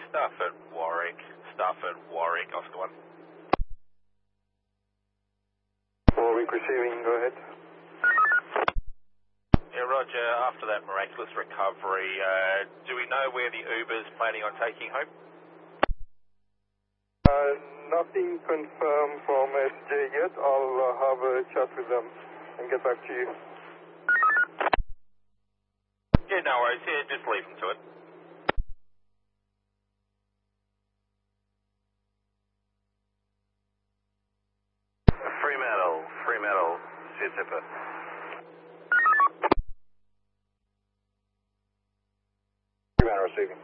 Stafford, Warwick, Oscar 1. Warwick receiving, go ahead. Yeah, Roger, after that miraculous recovery, do we know where the Uber's planning on taking home? Nothing confirmed from SJ yet. I'll have a chat with them and get back to you. Yeah, no worries. Yeah, just leave them to it. Fremantle, Zipper. Fremantle receiving.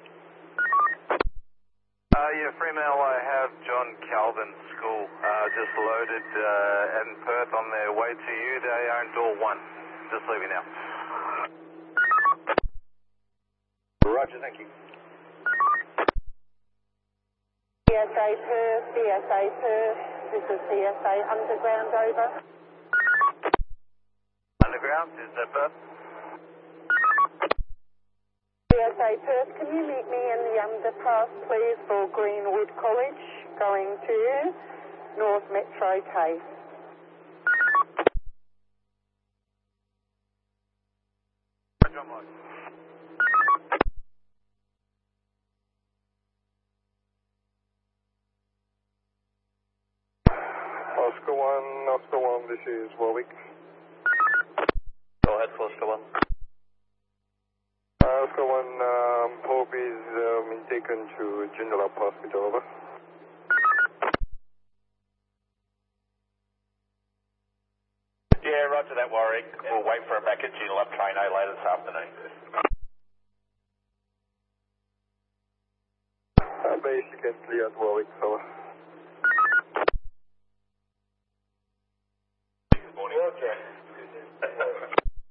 Yeah, Fremantle, I have John Calvin School just loaded in Perth on their way to you. They are in door 1. Just leaving now. Roger, thank you. CSA Perth, CSA Perth, this is CSA Underground, over. Underground, is that Perth? CSA Perth, can you meet me in the underpass, please, for Greenwood College, going to North Metro Case? John Mike. Oscar 1, this is Warwick. Go ahead, Oscar 1. Oscar 1, Pope is been taken to Joondalup Hospital, over. Yeah, roger that, Warwick. We'll wait for her back at Joondalup Train A later this afternoon. Basically at Warwick, over.